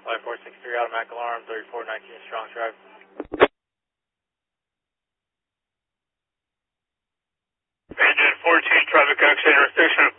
5463 automatic alarm, 3419 Strong Drive. Engine 14, traffic accident intersection